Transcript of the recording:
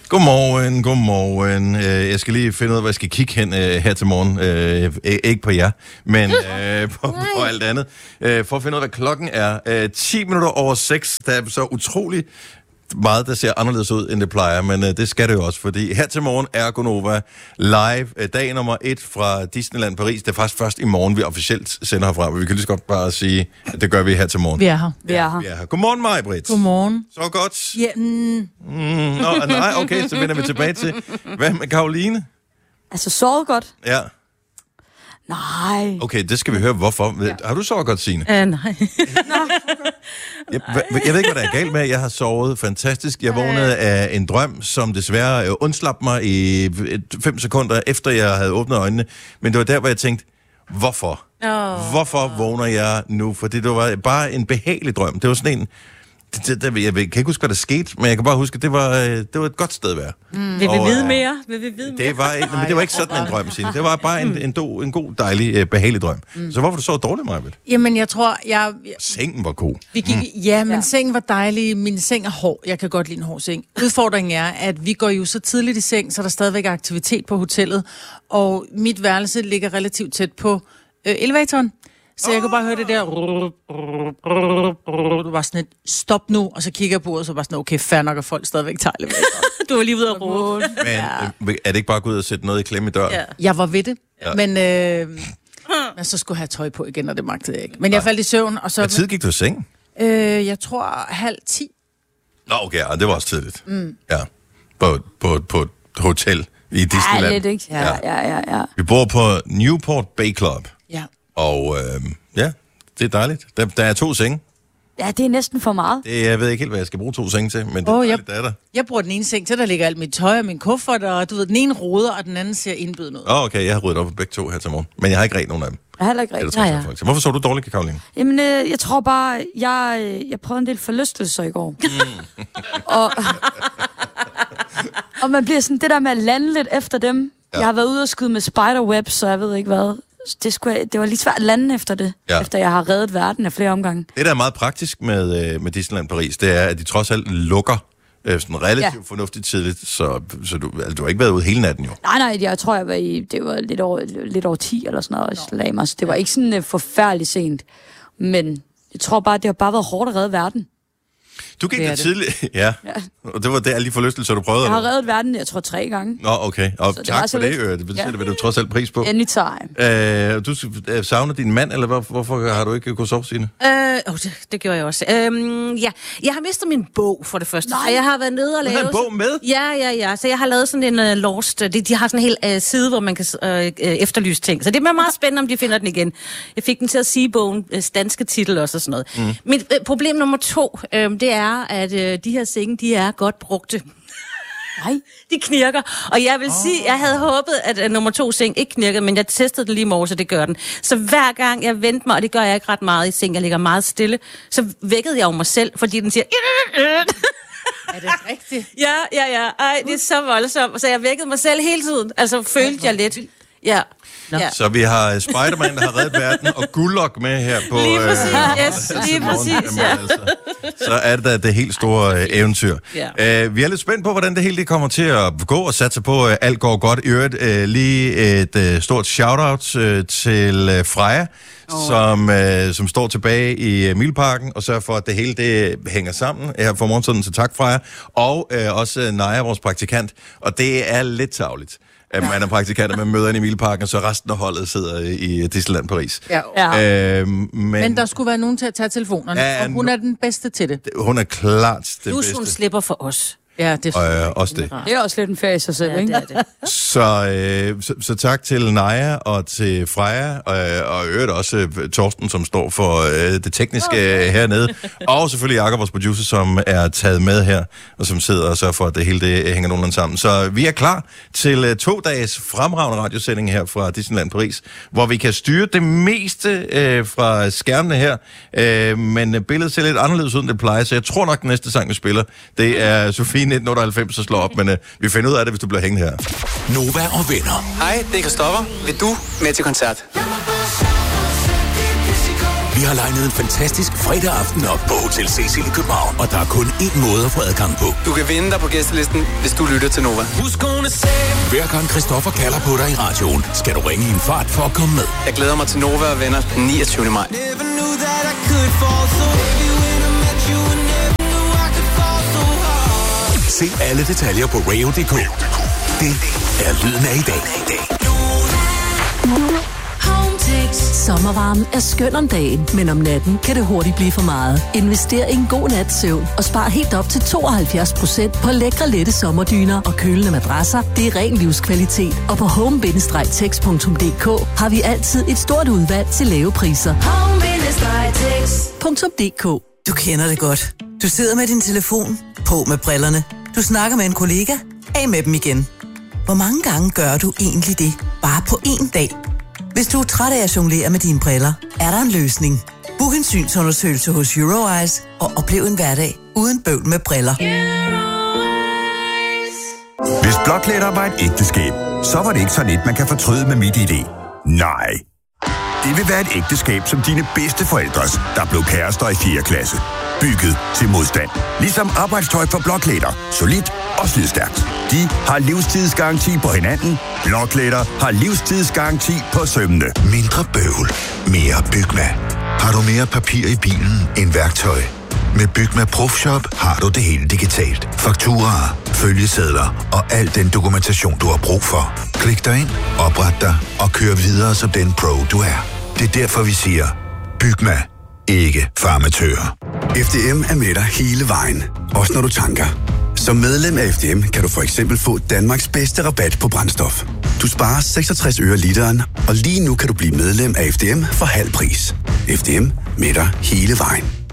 Godmorgen. Jeg skal lige finde ud af, hvad jeg skal kigge hen her til morgen. Ikke på jer, men på alt andet. For at finde ud af, hvad klokken er. 6:10. Der er så utrolig meget, der ser anderledes ud, end det plejer, men det skal det jo også, fordi her til morgen er Gonova live. Dag nummer 1 fra Disneyland Paris. Det er faktisk først i morgen, vi officielt sender herfra, men vi kan lige så godt bare sige, at det gør vi her til morgen. Vi er her. Vi er her. Godmorgen, Maj-Brit. Godmorgen. Så godt. Ja, Nej, okay, så vender vi tilbage til. Hvad med Karoline? Altså, sovet godt? Ja. Nej. Okay, det skal vi høre, hvorfor. Ja. Har du sovet godt, Signe? nej. Jeg ved ikke, hvad der er galt med. Jeg har sovet fantastisk. Jeg vågnede af en drøm, som desværre undslap mig i 5 sekunder, efter jeg havde åbnet øjnene. Men det var der, hvor jeg tænkte, hvorfor? Hvorfor vågner jeg nu? Fordi det var bare en behagelig drøm. Det var sådan en... Jeg kan ikke huske, hvad der skete, men jeg kan bare huske, at det var et godt sted at være. Vil vi vide mere? Det var ikke sådan en drøm, Signe. Det var bare en god, dejlig, behagelig drøm. Så hvorfor du så dårligt, Maja? Jamen, jeg tror, Sengen var god. vi gik, men sengen var dejlig. Min seng er hård. Jeg kan godt lide en hård seng. Udfordringen er, at vi går jo så tidligt i seng, så der stadigvæk er aktivitet på hotellet. Og mit værelse ligger relativt tæt på elevatoren. Så jeg kunne bare høre det der. Du var sådan et, stop nu. Og så kigger jeg på og så var sådan, okay, fair nok, at folk stadigvæk tager elevatoren. Du var lige ude at råbe. Men er det ikke bare gå ud og sætte noget i klemme i døren? Ja. Jeg var ved det, men så skulle jeg have tøj på igen, og det magtede jeg ikke. Men jeg faldt i søvn, og så... Hvad tid gik du i seng? Jeg tror 9:30. Nå, okay, det var også tidligt. Ja, på et hotel i Disneyland. Ja, lidt, ikke? Ja. Vi bor på Newport Bay Club. Ja. Og det er dejligt. Der er 2 senge. Ja, det er næsten for meget. Jeg ved ikke helt, hvad jeg skal bruge 2 senge til, men det er dejligt, der er der. Jeg bruger den ene seng til, der ligger alt mit tøj og min kuffert, og du ved, den ene roder, og den anden ser indbydende ud. Okay, jeg har ryddet op på begge 2 her til morgen, men jeg har ikke rigtig nogen af dem. Jeg har heller ikke rigtig. Hvorfor så du dårligt, Karoline? Jamen, jeg tror bare, jeg prøvede en del forlystelser i går. Og man bliver sådan, det der med at lande lidt efter dem. Ja. Jeg har været ude og skyde med spiderwebs, så jeg ved ikke hvad. Det var lidt svært at lande efter det, efter jeg har reddet verden af flere omgange. Det, der er meget praktisk med Disneyland Paris, det er, at de trods alt lukker sådan relativt fornuftigt tidligt, så du har ikke været ude hele natten jo. Nej, jeg tror, det var lidt over 10 eller sådan noget, jeg lagde mig. Så det var ikke sådan forfærdeligt sent. Men jeg tror bare, det har bare været hårdt at redde verden. Du gik der tidligt, og det var der alle de forlystelser, du prøvede. Jeg har reddet verden, jeg tror 3 gange. Nå, okay, og så tak for det, det sætter du trods alt pris på. Anytime. Du savner din mand, eller hvorfor har du ikke kunnet sove, Signe? Det gjorde jeg også. Jeg har mistet min bog, for det første. Nej. Jeg har været nede og lavet... Du har en bog med? Ja, så jeg har lavet sådan en lost... De har sådan en hel side, hvor man kan efterlyse ting. Så det er meget spændende, om de finder den igen. Jeg fik den til at sige bogen, danske titel også og sådan noget. Mit problem nummer 2, det er, at de her senge, de er godt brugte. Nej. De knirker. Og jeg vil sige, jeg havde håbet, at nummer 2 seng ikke knirkede, men jeg testede den lige i morges, og det gør den. Så hver gang jeg vendte mig, og det gør jeg ikke ret meget i seng, jeg ligger meget stille, så vækkede jeg jo mig selv, fordi den siger... Er det rigtigt? Ja. Ej, det er så voldsomt. Så jeg vækkede mig selv hele tiden. Altså, følte jeg lidt. Ja. Så vi har Spider-Man, der har reddet verden, og Gullok med her på... Lige præcis, lige præcis, ja. Så er det da det helt store eventyr. Ja. Vi er lidt spændt på, hvordan det hele kommer til at gå, og satse på, at alt går godt. I øvrigt lige et stort shout-out til Freja, som står tilbage i Milparken og sørger for, at det hele det hænger sammen her for morgenstunden. Så tak, Freja. Og også Naja, vores praktikant. Og det er lidt tarveligt, at man er praktikant, og man møder i Milparken, og så resten af holdet sidder i Disneyland Paris. Ja. Men der skulle være nogen til at tage telefonerne, og hun er den bedste til det. Hun er klart det bedste. Hun slipper for os. Ja, det er også det. Det er også lidt en ferie i sig selv, ikke? Det er det. Så tak til Naja og til Freja, og i øvrigt også Torsten, som står for det tekniske hernede. Og selvfølgelig Jakob, vores producer, som er taget med her, og som sidder og sørger for, at det hele det hænger nogenlunde sammen. Så vi er klar til 2 dages fremragende radiosending her fra Disneyland Paris, hvor vi kan styre det meste fra skærmene her, men billedet ser lidt anderledes ud, end det plejer, så jeg tror nok, den næste sang, vi spiller, det er Sofie 1998, så slår op, men vi finder ud af det, hvis du bliver hængende her. Nova og venner. Hej, det er Christoffer. Vil du med til koncert? Vi har legnet en fantastisk fredag aften op på Hotel Cecil i København, og der er kun én måde at få adgang på. Du kan vinde dig på gæstelisten, hvis du lytter til Nova. Hver gang Christoffer kalder på dig i radioen, skal du ringe i en fart for at komme med. Jeg glæder mig til Nova og venner den 29. maj. Se alle detaljer på Rayo.dk. Det er lyden af i dag. Sommervarmen er skøn om dagen, men om natten kan det hurtigt blive for meget. Invester i en god nats søvn og spar helt op til 72% på lækre lette sommerdyner og kølende madrasser. Det er ren livskvalitet. Og på home-tex.dk har vi altid et stort udvalg til lave priser. Home-tex.dk. Du kender det godt. Du sidder med din telefon, på med brillerne. Du snakker med en kollega, af med dem igen. Hvor mange gange gør du egentlig det, bare på én dag? Hvis du er træt af at jonglere med dine briller, er der en løsning. Book en synsundersøgelse hos Euroeyes og oplev en hverdag uden bøvl med briller. Hvis blokletter var et ægteskab, så var det ikke sådan et, man kan fortryde med MitID. Nej. Det vil være et ægteskab som dine bedste forældres, der blev kærester i 4. klasse. Bygget til modstand. Ligesom arbejdstøj for blokletter. Solidt og slidstærkt. De har livstidsgaranti på hinanden. Blokletter har livstidsgaranti på sømmene. Mindre bøvl. Mere Bygma. Har du mere papir i bilen end værktøj? Med Bygma ProFshop har du det hele digitalt. Fakturaer, følgesedler og al den dokumentation, du har brug for. Klik dig ind, opret dig og kør videre som den pro, du er. Det er derfor, vi siger, Bygma. Ikke farmatører. FDM er med dig hele vejen, også når du tanker. Som medlem af FDM kan du for eksempel få Danmarks bedste rabat på brændstof. Du sparer 66 øre literen, og lige nu kan du blive medlem af FDM for halv pris. FDM med dig hele vejen.